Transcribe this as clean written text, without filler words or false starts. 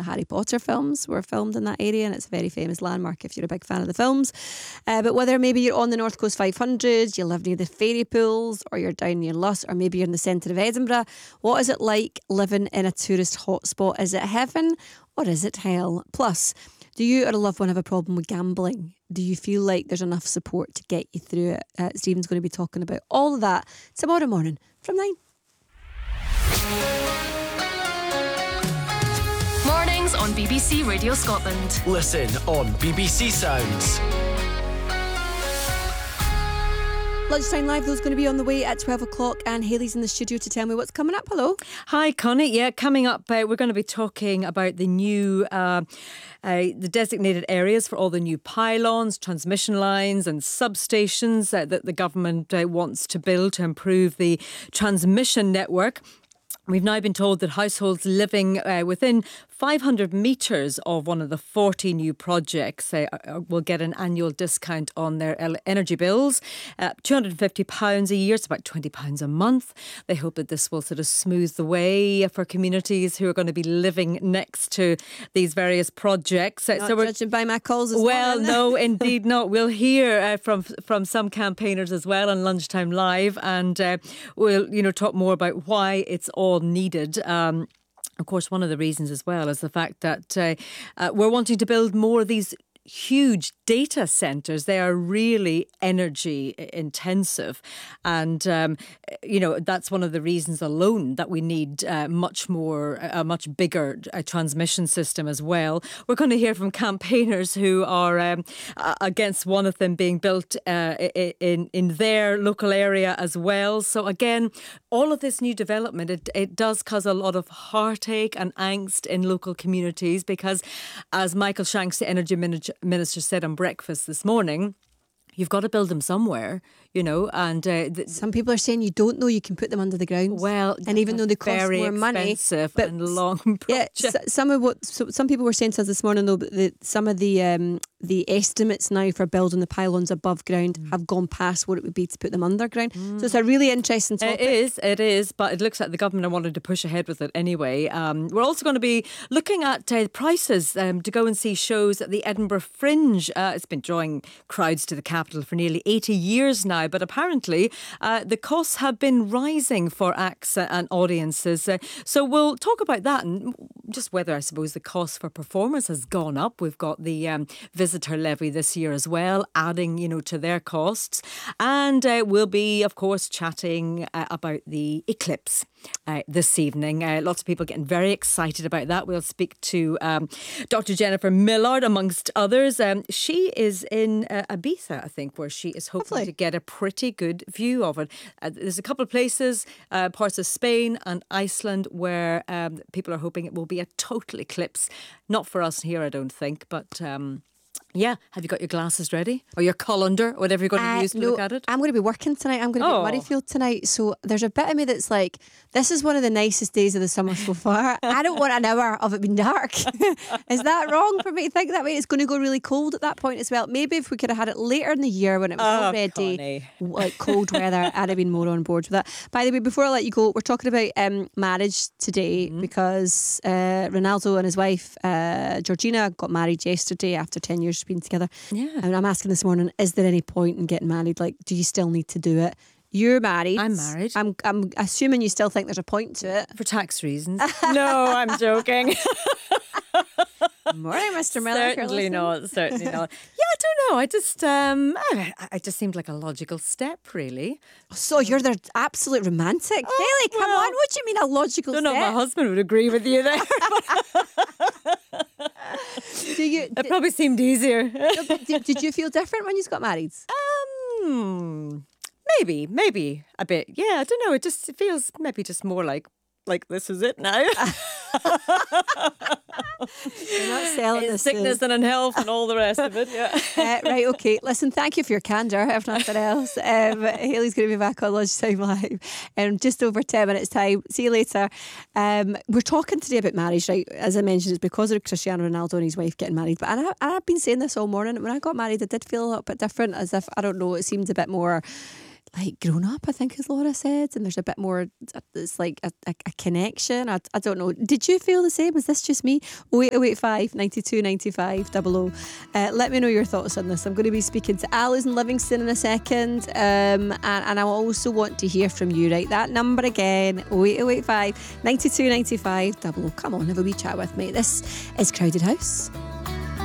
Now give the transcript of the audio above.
the Harry Potter films were filmed in that area, and it's a very famous landmark if you're a big fan of the films. But whether maybe you're on the North Coast 500, you live near the fairy pools, or you're down near Luss, or maybe you're in the centre of Edinburgh, what is it like living in a tourist hotspot? Is it heaven or is it hell? Plus, do you or a loved one have a problem with gambling? Do you feel like there's enough support to get you through it? Stephen's going to be talking about all of that tomorrow morning from 9. Mornings on BBC Radio Scotland. Listen on BBC Sounds. Lunchtime Live, those going to be on the way at 12 o'clock, and Hayley's in the studio to tell me what's coming up. Hello. Hi, Connie. Yeah, coming up, we're going to be talking about the new, the designated areas for all the new pylons, transmission lines and substations that the government wants to build to improve the transmission network. We've now been told that households living within 500 metres of one of the 40 new projects will get an annual discount on their energy bills. £250 a year, it's about £20 a month. They hope that this will sort of smooth the way for communities who are going to be living next to these various projects. Not so we're judging by my calls as well. No, indeed not. We'll hear from some campaigners as well on Lunchtime Live, and we'll talk more about why it's all needed. Of course, one of the reasons as well is the fact that we're wanting to build more of these huge data centres. They are really energy intensive, and that's one of the reasons alone that we need a much bigger transmission system as well. We're going to hear from campaigners who are against one of them being built in their local area as well. So again, all of this new development, it does cause a lot of heartache and angst in local communities, because as Michael Shanks, the Energy Minister, said on breakfast this morning, you've got to build them somewhere, and some people are saying you don't know you can put them under the ground. Well, and even though they cost very more money, expensive and long project. Yeah, some people were saying to us this morning though, that some of the estimates now for building the pylons above ground have gone past what it would be to put them underground. So it's a really interesting topic. It is, but it looks like the government wanted to push ahead with it anyway. We're also going to be looking at prices to go and see shows at the Edinburgh Fringe. It's been drawing crowds to the capital for nearly 80 years now, but apparently the costs have been rising for acts and audiences. So we'll talk about that, and just whether, I suppose, the cost for performers has gone up. We've got the visitor levy this year as well, adding, to their costs. And we'll be, of course, chatting about the eclipse this evening. Lots of people getting very excited about that. We'll speak to Dr. Jennifer Millard, amongst others. She is in Ibiza, I think, where she is hoping to get a pretty good view of it. There's a couple of places, parts of Spain and Iceland, where people are hoping it will be a total eclipse. Not for us here, I don't think, but yeah. Have you got your glasses ready? Or your colander? Whatever you're going to use to look at it? I'm going to be working tonight. I'm going to be at Murrayfield tonight. So there's a bit of me that's like, this is one of the nicest days of the summer so far. I don't want an hour of it being dark. Is that wrong for me to think that way? It's going to go really cold at that point as well. Maybe if we could have had it later in the year when it was already like cold weather, I'd have been more on board with that. By the way, before I let you go, we're talking about marriage today because Ronaldo and his wife Georgina got married yesterday after 10 years been together. Yeah. And I'm asking this morning, is there any point in getting married? Like, do you still need to do it? You're married. I'm married. I'm assuming you still think there's a point to it. For tax reasons. No, I'm joking. Morning, Mr. Miller. Certainly not. Yeah, I don't know. I just seemed like a logical step, really. So you're the absolute romantic. Hayley, come on. What do you mean a logical step? I don't know if my husband would agree with you there. It probably seemed easier. Did you feel different when you got married? Maybe a bit. Yeah, I don't know. It feels maybe just more like this is it now. You're not selling in sickness and in health and all the rest of it. Yeah. Right, okay. Listen, thank you for your candour, if nothing else. Hayley's going to be back on Lunchtime Live in just over 10 minutes time. See you later. We're talking today about marriage, right? As I mentioned, it's because of Cristiano Ronaldo and his wife getting married. But I've been saying this all morning. When I got married, I did feel a little bit different, as if, I don't know, it seemed a bit more like grown up, I think, as Laura said, and there's a bit more, it's like a connection. I don't know. Did you feel the same? Is this just me? 08085 92 95 00. Let me know your thoughts on this. I'm going to be speaking to Alison Livingston in a second, and I also want to hear from you, right? That number again, 08085 92 95 00. Come on, have a wee chat with me. This is Crowded House.